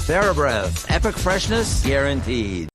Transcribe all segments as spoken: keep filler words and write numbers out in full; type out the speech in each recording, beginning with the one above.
TheraBreath, epic freshness guaranteed.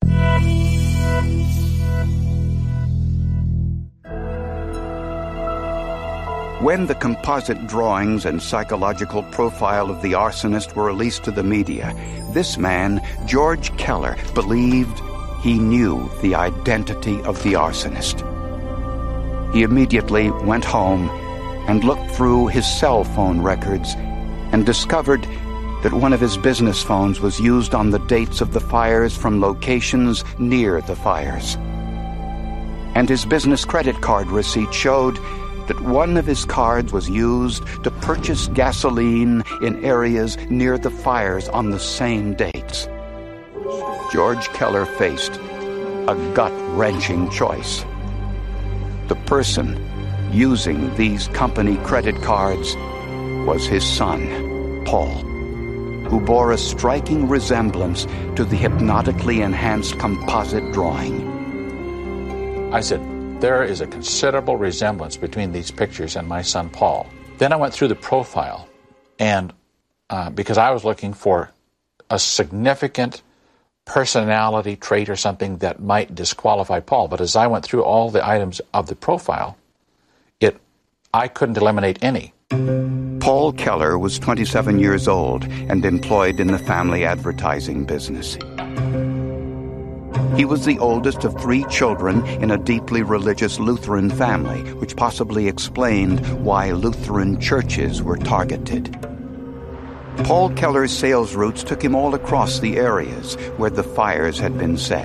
When the composite drawings and psychological profile of the arsonist were released to the media, this man, George Keller, believed he knew the identity of the arsonist. He immediately went home and looked through his cell phone records and discovered that one of his business phones was used on the dates of the fires from locations near the fires. And his business credit card receipt showed that one of his cards was used to purchase gasoline in areas near the fires on the same dates. George Keller faced a gut-wrenching choice. The person using these company credit cards was his son, Paul, who bore a striking resemblance to the hypnotically enhanced composite drawing. I said, there is a considerable resemblance between these pictures and my son Paul. Then I went through the profile, and uh, because I was looking for a significant personality trait or something that might disqualify Paul, but as I went through all the items of the profile, it I couldn't eliminate any. Paul Keller was twenty-seven years old and employed in the family advertising business. He was the oldest of three children in a deeply religious Lutheran family, which possibly explained why Lutheran churches were targeted. Paul Keller's sales routes took him all across the areas where the fires had been set.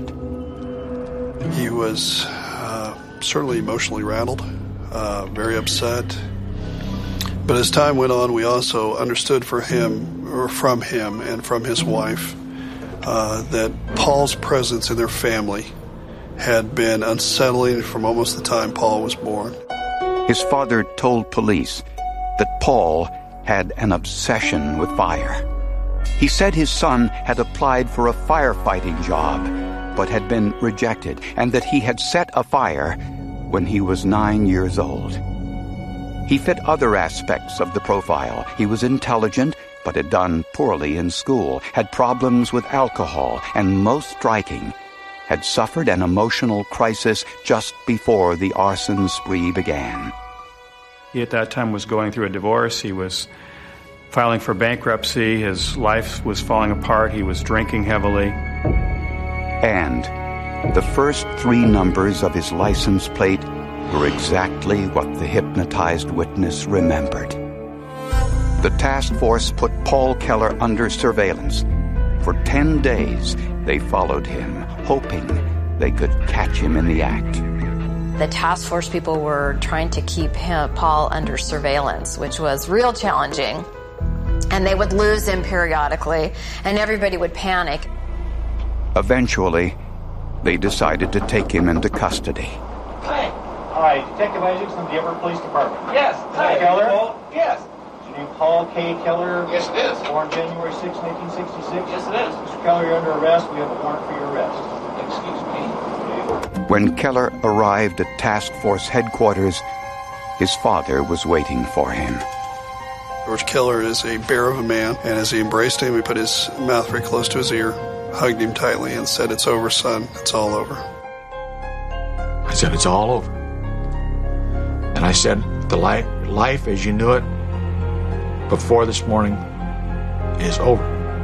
He was uh, certainly emotionally rattled, uh, very upset. But as time went on, we also understood for him, or from him and from his wife, Uh, that Paul's presence in their family had been unsettling from almost the time Paul was born. His father told police that Paul had an obsession with fire. He said his son had applied for a firefighting job, but had been rejected, and that he had set a fire when he was nine years old. He fit other aspects of the profile. He was intelligent, but had done poorly in school, had problems with alcohol, and most striking, had suffered an emotional crisis just before the arson spree began. He at that time was going through a divorce. He was filing for bankruptcy. His life was falling apart. He was drinking heavily. And the first three numbers of his license plate were exactly what the hypnotized witness remembered. The task force put Paul Keller under surveillance. For ten days, they followed him, hoping they could catch him in the act. The task force people were trying to keep him, Paul under surveillance, which was real challenging. And they would lose him periodically, and everybody would panic. Eventually, they decided to take him into custody. Hi. Hi, Detective Isaacs from the Everett Police Department. Yes. Hi, Keller. Yes. Paul K. Keller? Yes, it is. Born January sixth, nineteen sixty-six? Yes, it is. Mister Keller, you're under arrest. We have a warrant for your arrest. Excuse me. When Keller arrived at task force headquarters, his father was waiting for him. George Keller is a bear of a man, and as he embraced him, he put his mouth very close to his ear, hugged him tightly, and said, "It's over, son. It's all over." I said, "It's all over." And I said, the life, life as you knew it before this morning is over.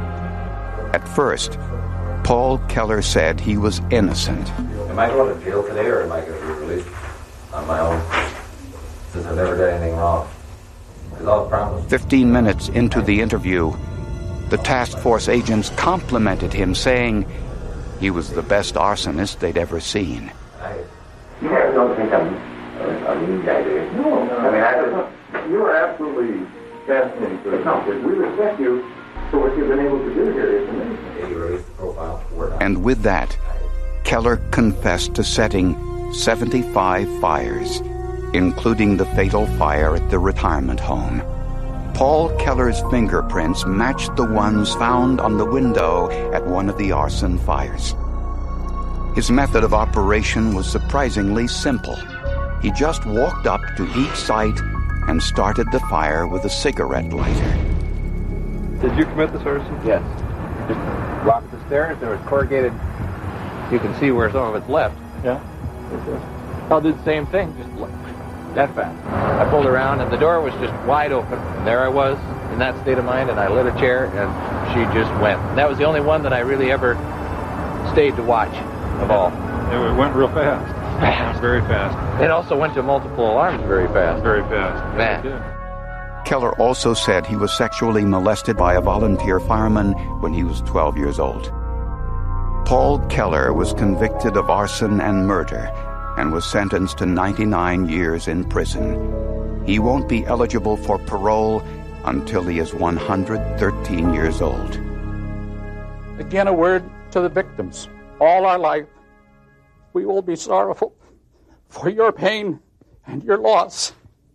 At first, Paul Keller said he was innocent. Am I going to jail today, or am I going to be released on my own, since I've never done anything wrong? Because I'll promise. Fifteen minutes into the interview, the task force agents complimented him, saying he was the best arsonist they'd ever seen. You guys don't think I'm a mean guy, do you? No, no. I mean, I just, you are absolutely fascinating to us. No, we respect you for what you've been able to do here. It's amazing. You released the profile. And with that, Keller confessed to setting seventy-five fires, including the fatal fire at the retirement home. Paul Keller's fingerprints matched the ones found on the window at one of the arson fires. His method of operation was surprisingly simple. He just walked up to each site and started the fire with a cigarette lighter. Did you commit this arson? Yes. Just walk up the stairs. There was corrugated. You can see where some of it's left. Yeah. I'll do the same thing, just like that fast. I pulled around, and the door was just wide open. And there I was in that state of mind, and I lit a chair, and she just went. And that was the only one that I really ever stayed to watch of all. It went real fast. Fast. Very fast. It also went to multiple alarms very fast. Very fast. Man. Keller also said he was sexually molested by a volunteer fireman when he was twelve years old. Paul Keller was convicted of arson and murder and was sentenced to ninety-nine years in prison. He won't be eligible for parole until he is one hundred thirteen years old. Again, a word to the victims. All our life, we will be sorrowful for your pain and your loss.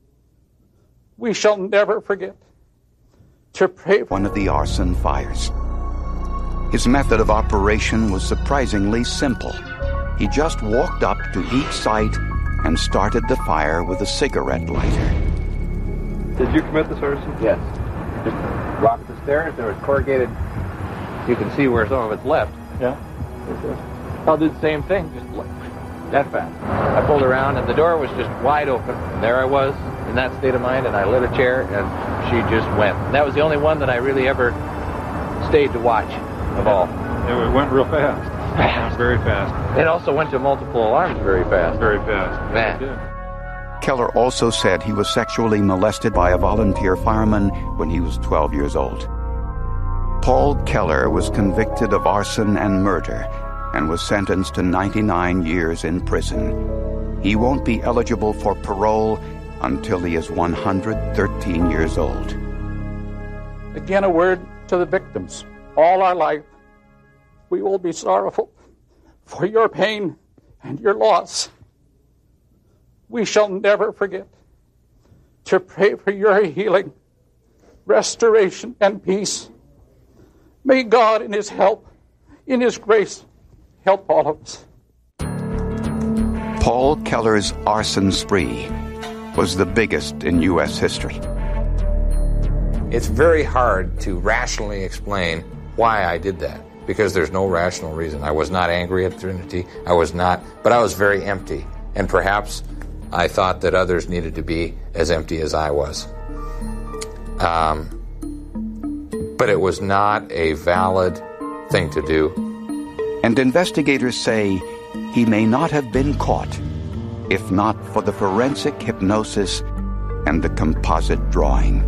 We shall never forget to pray for one of the arson fires. His method of operation was surprisingly simple. He just walked up to each site and started the fire with a cigarette lighter. Did you commit this arson? Yes. Just walk up the stairs. There was corrugated. You can see where some of it's left. Yeah. I'll do the same thing, just like that fast. I pulled around, and the door was just wide open. And there I was in that state of mind, and I lit a chair, and she just went. And that was the only one that I really ever stayed to watch of all. It went real fast. Fast. Very fast. It also went to multiple alarms very fast. Very fast. Man. Keller also said he was sexually molested by a volunteer fireman when he was twelve years old. Paul Keller was convicted of arson and murder and was sentenced to ninety-nine years in prison. He won't be eligible for parole until he is one hundred thirteen years old. Again, a word to the victims. All our life, we will be sorrowful for your pain and your loss. We shall never forget to pray for your healing, restoration, and peace. May God in His help, in His grace, help all of us. Paul Keller's arson spree was the biggest in U S history. It's very hard to rationally explain why I did that, because there's no rational reason. I was not angry at Trinity. I was not, but I was very empty. And perhaps I thought that others needed to be as empty as I was. Um, but it was not a valid thing to do. And investigators say he may not have been caught if not for the forensic hypnosis and the composite drawing.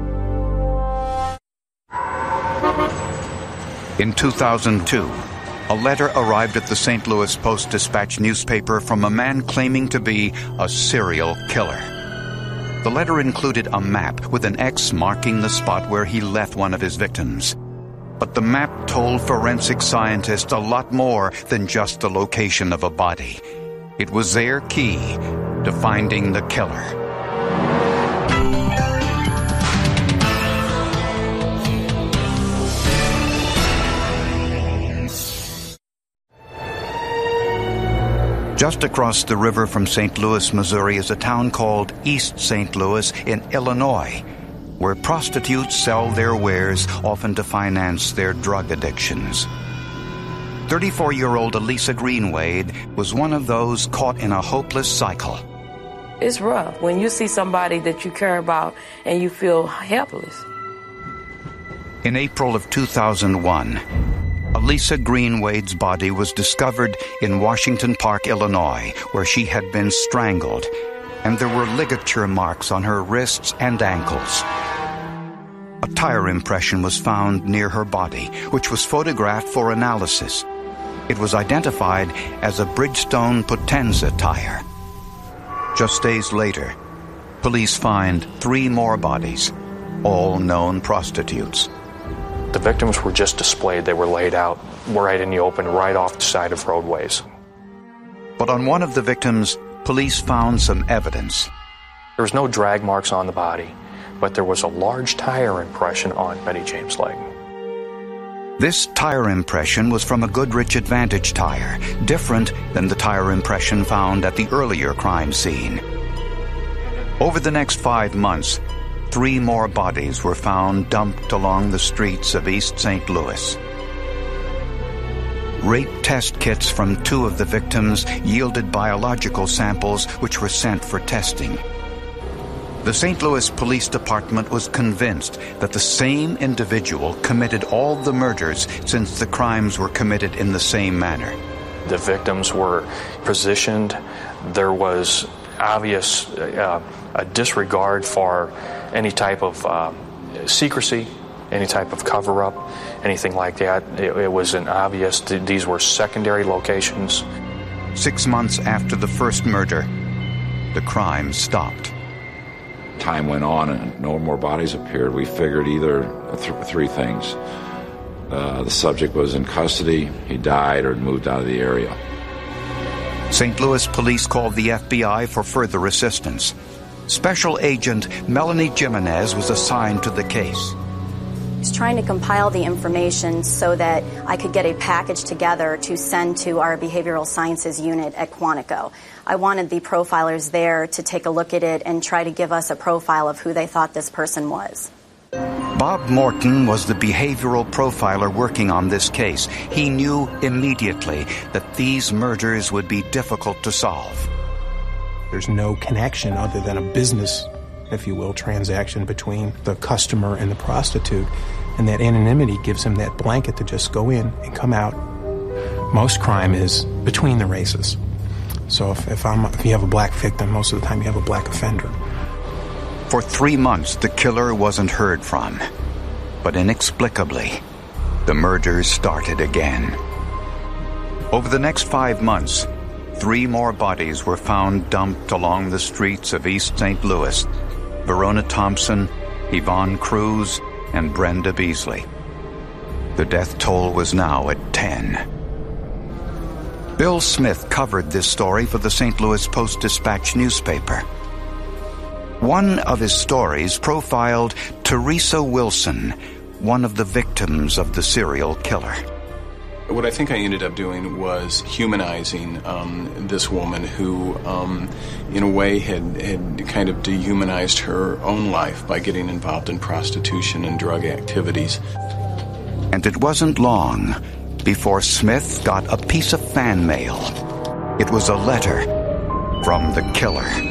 In two thousand two, a letter arrived at the Saint Louis Post-Dispatch newspaper from a man claiming to be a serial killer. The letter included a map with an X marking the spot where he left one of his victims. But the map told forensic scientists a lot more than just the location of a body. It was their key to finding the killer. Just across the river from Saint Louis, Missouri, is a town called East Saint Louis in Illinois, where prostitutes sell their wares, often to finance their drug addictions. thirty-four-year-old Elisa Greenwade was one of those caught in a hopeless cycle. It's rough when you see somebody that you care about and you feel helpless. In April of two thousand one, Elisa Greenwade's body was discovered in Washington Park, Illinois, where she had been strangled, and there were ligature marks on her wrists and ankles. A tire impression was found near her body, which was photographed for analysis. It was identified as a Bridgestone Potenza tire. Just days later, police find three more bodies, all known prostitutes. The victims were just displayed. They were laid out right in the open, right off the side of roadways. But on one of the victims, police found some evidence. There was no drag marks on the body, but there was a large tire impression on Betty James' leg. This tire impression was from a Goodrich Advantage tire, different than the tire impression found at the earlier crime scene. Over the next five months, three more bodies were found dumped along the streets of East Saint Louis. Rape test kits from two of the victims yielded biological samples which were sent for testing. The Saint Louis Police Department was convinced that the same individual committed all the murders since the crimes were committed in the same manner. The victims were positioned. There was obvious uh, a disregard for any type of uh, secrecy, any type of cover-up, anything like that. It, it was an obvious that these were secondary locations. Six months after the first murder, the crime stopped. Time went on and no more bodies appeared. We figured either th- three things. Uh, the subject was in custody, he died, or moved out of the area. Saint Louis police called the F B I for further assistance. Special Agent Melanie Jimenez was assigned to the case. I was trying to compile the information so that I could get a package together to send to our behavioral sciences unit at Quantico. I wanted the profilers there to take a look at it and try to give us a profile of who they thought this person was. Bob Morton was the behavioral profiler working on this case. He knew immediately that these murders would be difficult to solve. There's no connection other than a business, if you will, transaction between the customer and the prostitute. And that anonymity gives him that blanket to just go in and come out. Most crime is between the races. So if, if, I'm, if you have a black victim, most of the time you have a black offender. For three months, the killer wasn't heard from. But inexplicably, the murders started again. Over the next five months, three more bodies were found dumped along the streets of East Saint Louis. Verona Thompson, Yvonne Cruz, and Brenda Beasley. The death toll was now at ten. Bill Smith covered this story for the Saint Louis Post-Dispatch newspaper. One of his stories profiled Teresa Wilson, one of the victims of the serial killer. What I think I ended up doing was humanizing um, this woman who, um, in a way, had, had kind of dehumanized her own life by getting involved in prostitution and drug activities. And it wasn't long before Smith got a piece of fan mail. It was a letter from the killer.